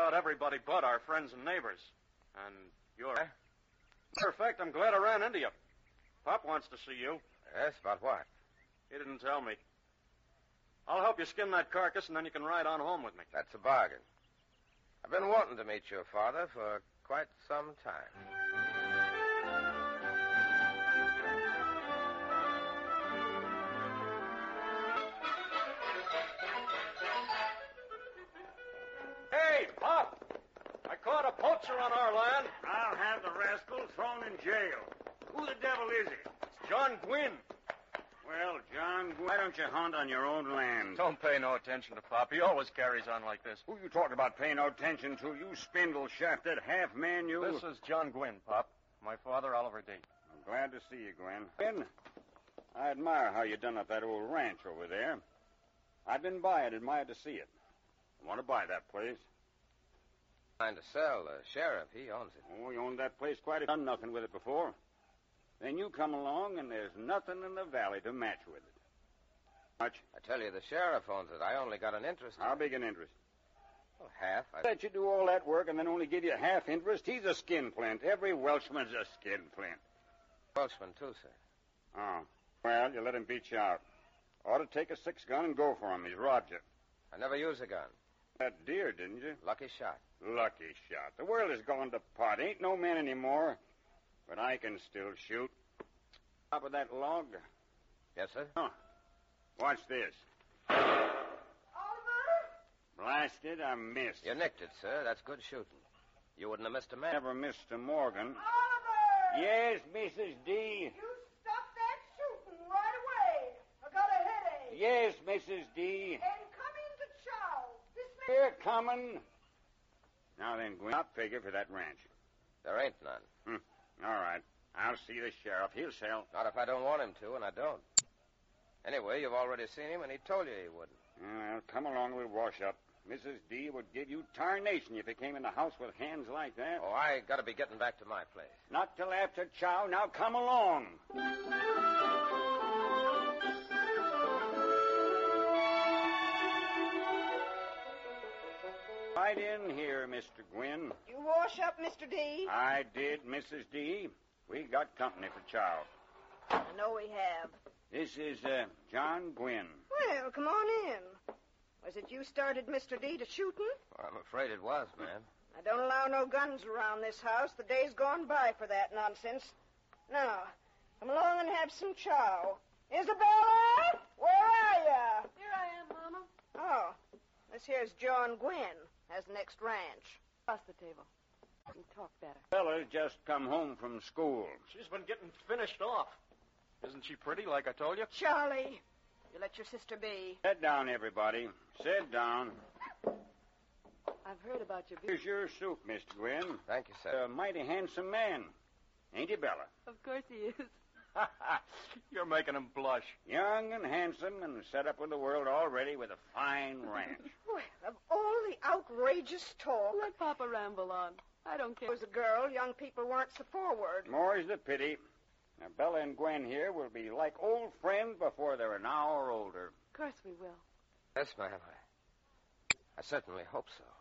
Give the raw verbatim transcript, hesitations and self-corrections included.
about everybody but our friends and neighbors. And you're... Matter of fact, I'm glad I ran into you. Pop wants to see you. Yes, about what? He didn't tell me. I'll help you skin that carcass, and then you can ride on home with me. That's a bargain. I've been wanting to meet your father for quite some time. Hey, Pop! I caught a poacher on our land. I'll have the rascal thrown in jail. Who the devil is he? It's John Gwynn. Well, John, why don't you hunt on your own land? Don't pay no attention to Pop. He always carries on like this. Who you talking about paying no attention to? You spindle-shafted half-man, you. This is John Gwynn, Pop. My father, Oliver D. I'm glad to see you, Gwen. Gwen, I admire how you done up that old ranch over there. I've been by it, admired to see it. I want to buy that place. Trying to sell. The sheriff, he owns it. Oh, he owned that place quite a... done nothing with it before. Then you come along, and there's nothing in the valley to match with it. Much? I tell you, the sheriff owns it. I only got an interest in How it. big an interest? Well, half. I... Let you do all that work and then only give you half interest. He's a skinflint. Every Welshman's a skinflint. Welshman, too, sir. Oh. Well, you let him beat you out. Ought to take a six-gun and go for him. He's robbed you. I never use a gun. That deer, didn't you? Lucky shot. Lucky shot. The world has gone to pot. Ain't no man anymore. But I can still shoot. Top of that log. Yes, sir? Huh. Watch this. Oliver? Blasted, I missed. You nicked it, sir. That's good shooting. You wouldn't have missed a man. Never missed a Morgan. Oliver! Yes, Missus D. You stop that shooting right away. I got a headache. Yes, Missus D. And come into chow. This man... Here coming. Now then, Gwen, I'll figure for that ranch. There ain't none. Hmm. All right. I'll see the sheriff. He'll sell. Not if I don't want him to, and I don't. Anyway, you've already seen him, and he told you he wouldn't. Well, come along. We'll wash up. Missus D would give you tarnation if you came in the house with hands like that. Oh, I got to be getting back to my place. Not till after chow. Now come along. Right in here, Mister Gwynn. You wash up, Mister D? I did, Missus D. We got company for chow. I know we have. This is uh, John Gwynn. Well, come on in. Was it you started Mister D to shooting? Well, I'm afraid it was, ma'am. I don't allow no guns around this house. The day's gone by for that nonsense. Now, come along and have some chow. Isabella, where are you? Here I am, Mama. Oh, this here's John Gwynn. Has the next ranch. Across the table. You can talk better. Fella's just come home from school. She's been getting finished off. Isn't she pretty, like I told you? Charlie, you let your sister be. Sit down, everybody. Sit down. I've heard about your... Here's your soup, Mister Gwynn. Thank you, sir. A mighty handsome man. Ain't he, Bella? Of course he is. You're making him blush. Young and handsome and set up with the world already with a fine ranch. Well, of all the outrageous talk. Let Papa ramble on. I don't care. There was a girl, young people weren't so forward. More's the pity. Now, Bella and Gwen here will be like old friends before they're an hour older. Of course we will. Yes, ma'am. I, I certainly hope so.